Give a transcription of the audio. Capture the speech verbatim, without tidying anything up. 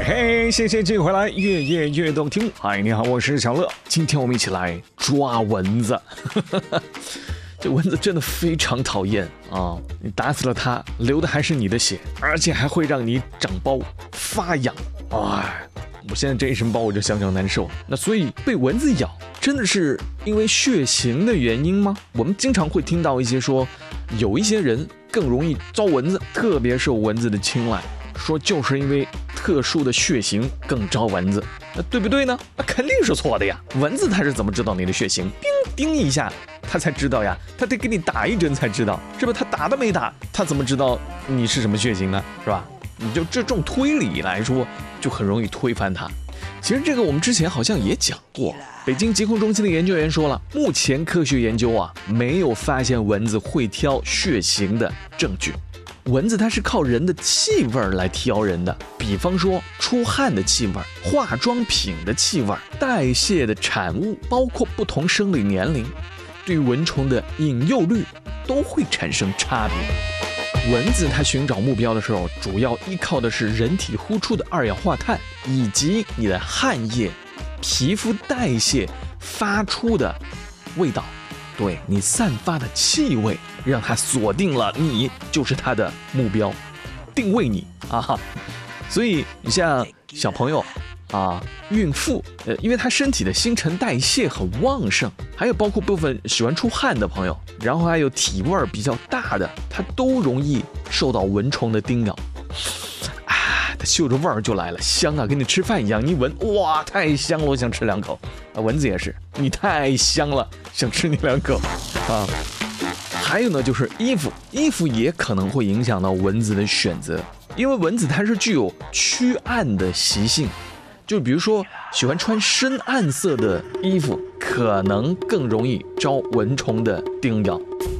嘿，谢谢继续回来，越夜越动听。嗨，你好，我是小乐。今天我们一起来抓蚊子。这蚊子真的非常讨厌啊！你打死了它，流的还是你的血，而且还会让你长包、发痒。哎，我现在这一身包我就想想难受。那所以被蚊子咬，真的是因为血型的原因吗？我们经常会听到一些说，有一些人更容易招蚊子，特别受蚊子的青睐。说就是因为特殊的血型更招蚊子，那对不对呢？那肯定是错的呀！蚊子它是怎么知道你的血型？叮叮一下，它才知道呀，它得给你打一针才知道，是吧？它打都没打，它怎么知道你是什么血型呢？是吧？你就这种推理来说，就很容易推翻它。其实这个我们之前好像也讲过，北京疾控中心的研究员说了，目前科学研究啊，没有发现蚊子会挑血型的证据。蚊子它是靠人的气味来挑人的，比方说出汗的气味、化妆品的气味、代谢的产物，包括不同生理年龄，对于蚊虫的引诱率都会产生差别。蚊子它寻找目标的时候，主要依靠的是人体呼出的二氧化碳，以及你的汗液、皮肤代谢发出的味道。对你散发的气味，让它锁定了你就是它的目标，定位你啊。所以你像小朋友啊、孕妇，呃，因为她身体的新陈代谢很旺盛，还有包括部分喜欢出汗的朋友，然后还有体味比较大的，它都容易受到蚊虫的叮咬。它嗅着味儿就来了，香啊，跟你吃饭一样，你闻，哇，太香了，我想吃两口。啊，蚊子也是，你太香了，想吃你两口啊。还有呢，就是衣服，衣服也可能会影响到蚊子的选择，因为蚊子它是具有趋暗的习性，就比如说喜欢穿深暗色的衣服，可能更容易招蚊虫的叮咬。